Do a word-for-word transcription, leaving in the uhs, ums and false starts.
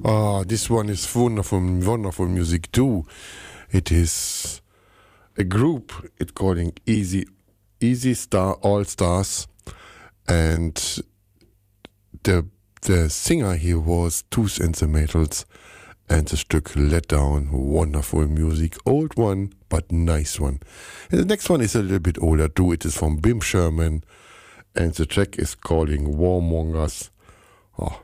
Ah, this one is wonderful, wonderful music too. It is a group. It's calling Easy, Easy Star All Stars, and the the singer here was Tooth and the Maytals, and the Stück Let Down. Wonderful music, old one but nice one. And the next one is a little bit older too. It is from Bim Sherman, and the track is calling Warmongers. Oh,